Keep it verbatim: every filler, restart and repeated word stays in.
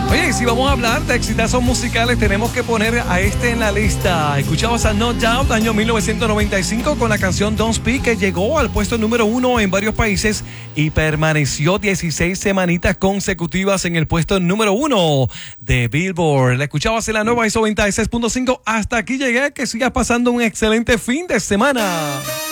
Oye, si vamos a hablar de exitazos musicales, tenemos que poner a este en la lista. Escuchabas a No Doubt, año mil novecientos noventa y cinco, con la canción Don't Speak, que llegó al puesto número uno en varios países y permaneció dieciséis semanitas consecutivas en el puesto número uno de Billboard. La escuchabas en la nueva I S O noventa y seis punto cinco. Hasta aquí llegué. Que sigas pasando un excelente fin de semana.